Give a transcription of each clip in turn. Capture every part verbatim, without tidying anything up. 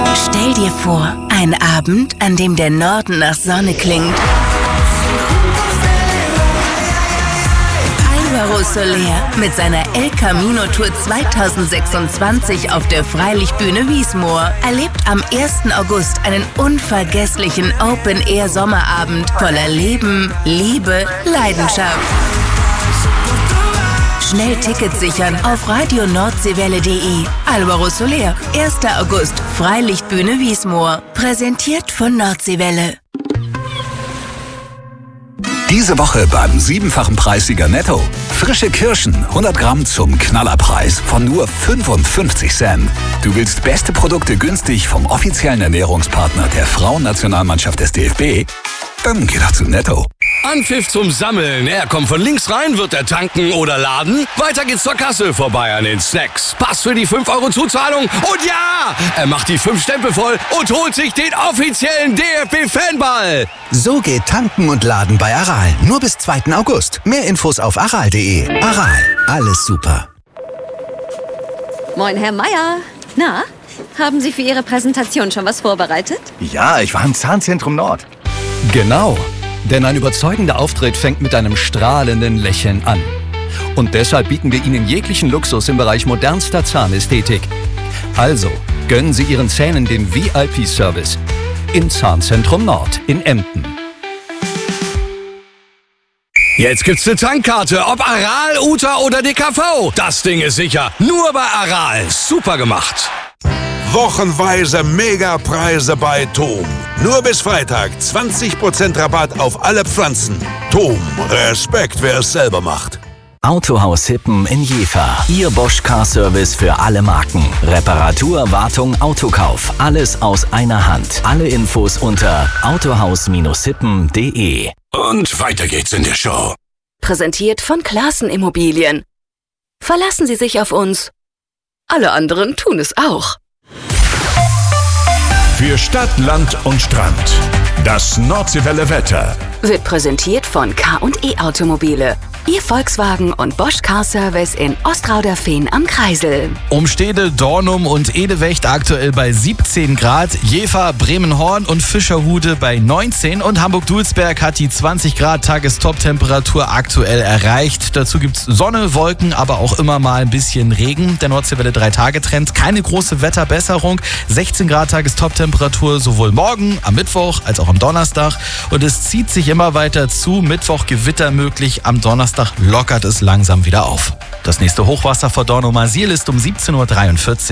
Stell dir vor, ein Abend, an dem der Norden nach Sonne klingt. Álvaro Soler mit seiner El Camino Tour zweitausendsechsundzwanzig auf der Freilichtbühne Wiesmoor erlebt am ersten August einen unvergesslichen Open-Air-Sommerabend voller Leben, Liebe, Leidenschaft. Schnell Tickets sichern auf radio nordseewelle punkt de. Álvaro Soler, erster August, Freilichtbühne Wiesmoor. Präsentiert von Nordseewelle. Diese Woche beim siebenfachen Preissieger Netto. Frische Kirschen, hundert Gramm zum Knallerpreis von nur fünfundfünfzig Cent. Du willst beste Produkte günstig vom offiziellen Ernährungspartner der Frauennationalmannschaft des D F B? Dann geh doch zu Netto. Anpfiff zum Sammeln. Er kommt von links rein, wird er tanken oder laden. Weiter geht's zur Kasse, vorbei an den Snacks. Pass für die fünf Euro Zuzahlung. Und ja, er macht die fünf Stempel voll und holt sich den offiziellen D F B-Fanball. So geht tanken und laden bei Aral. Nur bis zweiten August. Mehr Infos auf aral punkt de. Aral, alles super. Moin, Herr Meier. Na, haben Sie für Ihre Präsentation schon was vorbereitet? Ja, ich war im Zahnzentrum Nord. Genau. Denn ein überzeugender Auftritt fängt mit einem strahlenden Lächeln an. Und deshalb bieten wir Ihnen jeglichen Luxus im Bereich modernster Zahnästhetik. Also, gönnen Sie Ihren Zähnen den V I P-Service im Zahnzentrum Nord in Emden. Jetzt gibt's eine Tankkarte, ob Aral, Uta oder D K V. Das Ding ist sicher. Nur bei Aral. Super gemacht. Wochenweise Megapreise bei Tom. Nur bis Freitag zwanzig Prozent Rabatt auf alle Pflanzen. Tom, Respekt, wer es selber macht. Autohaus Hippen in Jever. Ihr Bosch Car Service für alle Marken. Reparatur, Wartung, Autokauf. Alles aus einer Hand. Alle Infos unter autohaus hippen punkt de. Und weiter geht's in der Show. Präsentiert von Classen Immobilien. Verlassen Sie sich auf uns. Alle anderen tun es auch. Für Stadt, Land und Strand. Das Nordseewelle Wetter. Wird präsentiert von K und E Automobile. Ihr Volkswagen und Bosch Car Service in Ostrauderfehn am Kreisel. Umstede, Dornum und Edewecht aktuell bei siebzehn Grad. Jever, Bremenhorn und Fischerhude bei neunzehn. Und Hamburg-Dulsberg hat die zwanzig Grad Tagestop-Temperatur aktuell erreicht. Dazu gibt's Sonne, Wolken, aber auch immer mal ein bisschen Regen. Der Nordseewelle drei Tage Trend. Keine große Wetterbesserung. sechzehn Grad Tagestop-Temperatur sowohl morgen, am Mittwoch als auch am Donnerstag. Und es zieht sich immer weiter zu. Mittwoch Gewitter möglich, am Donnerstag lockert es langsam wieder auf. Das nächste Hochwasser vor Dornumersiel ist um siebzehn Uhr dreiundvierzig.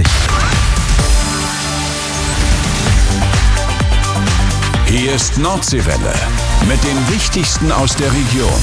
Hier ist Nordseewelle mit dem Wichtigsten aus der Region.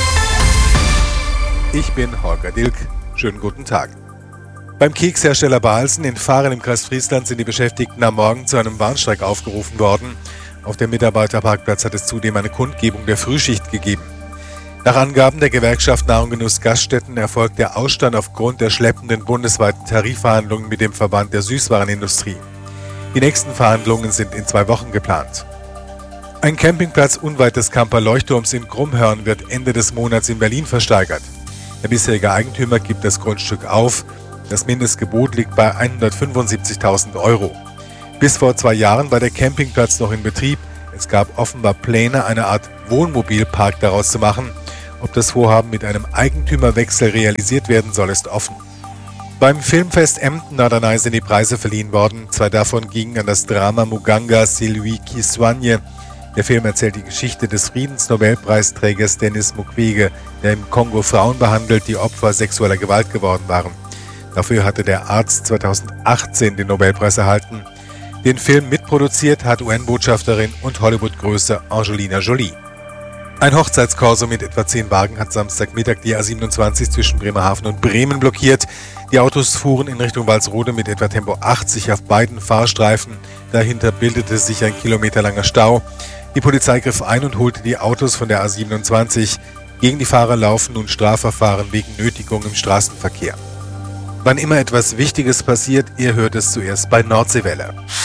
Ich bin Holger Dilk. Schönen guten Tag. Beim Kekshersteller Bahlsen in Fahren im Kreis Friesland sind die Beschäftigten am Morgen zu einem Warnstreik aufgerufen worden. Auf dem Mitarbeiterparkplatz hat es zudem eine Kundgebung der Frühschicht gegeben. Nach Angaben der Gewerkschaft Nahrung Genuss Gaststätten erfolgt der Ausstand aufgrund der schleppenden bundesweiten Tarifverhandlungen mit dem Verband der Süßwarenindustrie. Die nächsten Verhandlungen sind in zwei Wochen geplant. Ein Campingplatz unweit des Kamper Leuchtturms in Grumhörn wird Ende des Monats in Berlin versteigert. Der bisherige Eigentümer gibt das Grundstück auf. Das Mindestgebot liegt bei hundertfünfundsiebzigtausend Euro. Bis vor zwei Jahren war der Campingplatz noch in Betrieb. Es gab offenbar Pläne, eine Art Wohnmobilpark daraus zu machen. Ob das Vorhaben mit einem Eigentümerwechsel realisiert werden soll, ist offen. Beim Filmfest Emden-Norderney sind die Preise verliehen worden. Zwei davon gingen an das Drama Muganga Celui qui soigne. Der Film erzählt die Geschichte des Friedensnobelpreisträgers Denis Mukwege, der im Kongo Frauen behandelt, die Opfer sexueller Gewalt geworden waren. Dafür hatte der Arzt zweitausendachtzehn den Nobelpreis erhalten. Den Film mitproduziert hat U N-Botschafterin und Hollywood-Größe Angelina Jolie. Ein Hochzeitskorso mit etwa zehn Wagen hat Samstagmittag die A siebenundzwanzig zwischen Bremerhaven und Bremen blockiert. Die Autos fuhren in Richtung Walsrode mit etwa Tempo achtzig auf beiden Fahrstreifen. Dahinter bildete sich ein kilometerlanger Stau. Die Polizei griff ein und holte die Autos von der A siebenundzwanzig. Gegen die Fahrer laufen nun Strafverfahren wegen Nötigung im Straßenverkehr. Wann immer etwas Wichtiges passiert, ihr hört es zuerst bei Nordseewelle.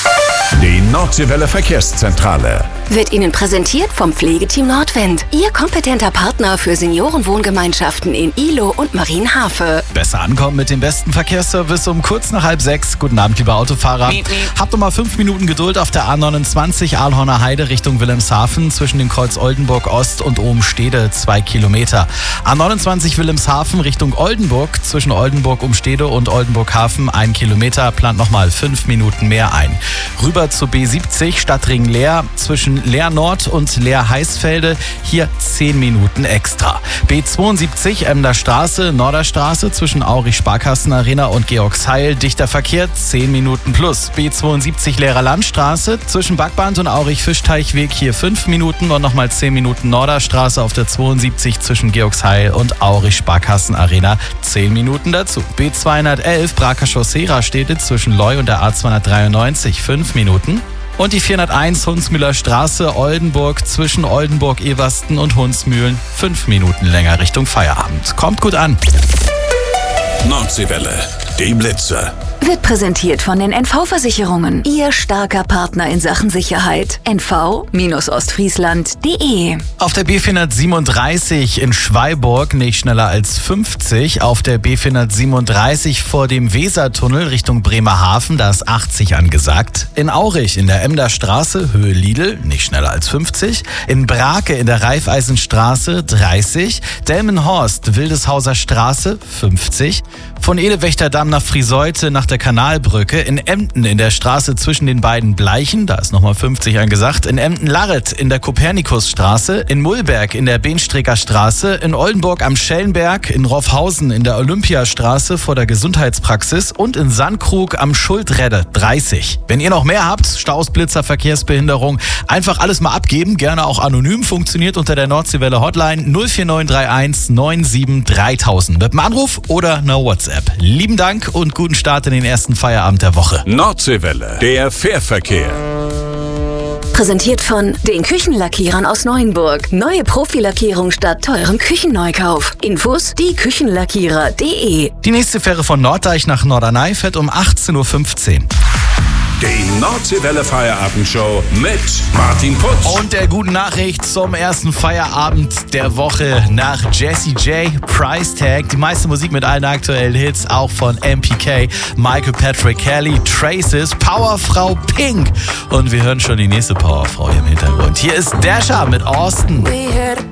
Die Nordseewelle Verkehrszentrale. Wird Ihnen präsentiert vom Pflegeteam Nordwind. Ihr kompetenter Partner für Seniorenwohngemeinschaften in Ihlow und Marienhafe. Besser ankommen mit dem besten Verkehrsservice um kurz nach halb sechs. Guten Abend, lieber Autofahrer. Miep, miep. Habt doch mal fünf Minuten Geduld auf der A neunundzwanzig Ahlhorner Heide Richtung Wilhelmshaven zwischen dem Kreuz Oldenburg Ost und Obenstede zwei Kilometer. A neunundzwanzig Wilhelmshaven Richtung Oldenburg zwischen Oldenburg Umstede und Oldenburg Hafen ein Kilometer, plant nochmal fünf Minuten mehr ein. Rüber zu B siebzig Stadtring Leer zwischen Leer Nord und Leer Heißfelde, hier zehn Minuten extra. B zweiundsiebzig Emder Straße, Norderstraße zwischen Aurich Sparkassenarena und Georgsheil, dichter Verkehr, zehn Minuten plus. B zweiundsiebzig Leerer Landstraße zwischen Backband und Aurich Fischteichweg, hier fünf Minuten und nochmal zehn Minuten Norderstraße auf der zweiundsiebzig zwischen Georgsheil und Aurich Sparkassenarena, zehn Minuten dazu. B zweihundertelf Braker Chaussee Rastede zwischen Leu und der A zweihundertdreiundneunzig, fünf Minuten. Und die vierhunderteins Hunsmühler Straße, Oldenburg zwischen Oldenburg-Eversten und Hunsmühlen, fünf Minuten länger Richtung Feierabend. Kommt gut an. Nordseewelle, die Blitze. Wird präsentiert von den N V-Versicherungen. Ihr starker Partner in Sachen Sicherheit. N V Ostfriesland Punkt de. Auf der B vierhundertsiebenunddreißig in Schweiburg nicht schneller als fünfzig. Auf der B vierhundertsiebenunddreißig vor dem Wesertunnel Richtung Bremerhaven, da ist achtzig angesagt. In Aurich in der Emder Straße, Höhe Lidl, nicht schneller als fünfzig. In Brake in der Raiffeisenstraße dreißig. Delmenhorst, Wildeshauser Straße fünfzig. Von Edelwächterdamm nach Frieseute nach der Kanalbrücke. In Emden in der Straße zwischen den beiden Bleichen, da ist nochmal fünfzig angesagt. In Emden-Larret in der Kopernikusstraße. In Mullberg in der Beenstrecker Straße. In Oldenburg am Schellenberg. In Roffhausen in der Olympiastraße vor der Gesundheitspraxis. Und in Sandkrug am Schuldredde dreißig. Wenn ihr noch mehr habt, Staus, Blitzer, Verkehrsbehinderung, einfach alles mal abgeben. Gerne auch anonym, funktioniert unter der Nordseewelle Hotline null vier neun drei eins neun sieben dreitausend. Mit einem Anruf oder einer WhatsApp. Lieben Dank und guten Start in den ersten Feierabend der Woche. Nordseewelle, der Fährverkehr. Präsentiert von den Küchenlackierern aus Neuenburg. Neue Profilackierung statt teurem Küchenneukauf. Infos die Küchenlackierer Punkt de. Die nächste Fähre von Norddeich nach Norderney fährt um achtzehn Uhr fünfzehn. Die Nordseewelle Feierabendshow mit Martin Putz. Und der guten Nachricht zum ersten Feierabend der Woche nach Jessie J, Price Tag. Die meiste Musik mit allen aktuellen Hits, auch von M P K, Michael Patrick Kelly, Traces, Powerfrau Pink. Und wir hören schon die nächste Powerfrau hier im Hintergrund. Hier ist Dasha mit Austin.